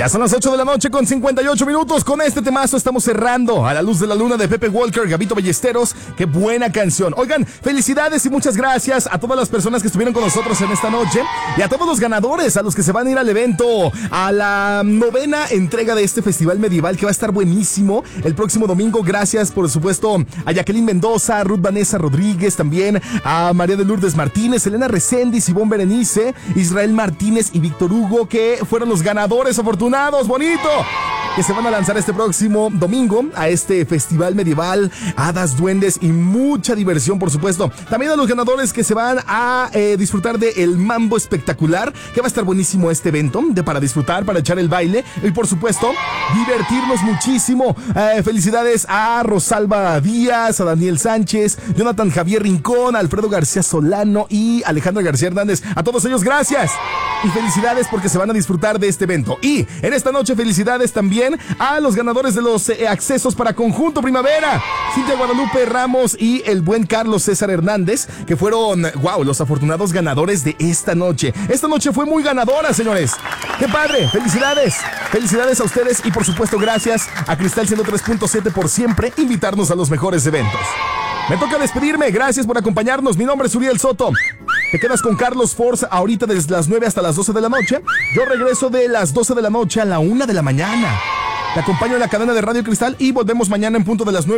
Ya son las 8 de la noche con 58 minutos. Con este temazo estamos cerrando A la luz de la luna de Pepe Walker, Gabito Ballesteros. Qué buena canción. Oigan, felicidades y muchas gracias a todas las personas que estuvieron con nosotros en esta noche y a todos los ganadores, a los que se van a ir al evento, a la 9ª entrega de este festival medieval que va a estar buenísimo el próximo domingo. Gracias, por supuesto, a Jacqueline Mendoza, a Ruth Vanessa Rodríguez, también a María de Lourdes Martínez, Elena Reséndiz, Ivonne Berenice, Israel Martínez y Víctor Hugo, que fueron los ganadores afortunados. Bonito, que se van a lanzar este próximo domingo a este festival medieval, hadas, duendes y mucha diversión, por supuesto. También a los ganadores que se van a disfrutar de el mambo espectacular, que va a estar buenísimo este evento, para disfrutar, para echar el baile y, por supuesto, divertirnos muchísimo. Felicidades a Rosalba Díaz, a Daniel Sánchez, Jonathan Javier Rincón, a Alfredo García Solano y Alejandra García Hernández. A todos ellos, gracias y felicidades porque se van a disfrutar de este evento. Y en esta noche, felicidades también a los ganadores de los accesos para Conjunto Primavera, Cintia Guadalupe Ramos y el buen Carlos César Hernández, que fueron, los afortunados ganadores de esta noche. Esta noche fue muy ganadora, señores. ¡Qué padre! ¡Felicidades! Felicidades a ustedes y, por supuesto, gracias a Cristal 103.7 por siempre invitarnos a los mejores eventos. Me toca despedirme. Gracias por acompañarnos. Mi nombre es Uriel Soto. Te quedas con Carlos Force ahorita desde las 9 hasta las 12 de la noche. Yo regreso de las 12 de la noche a la 1 de la mañana. Te acompaño en la cadena de Radio Cristal y volvemos mañana en punto de las 9.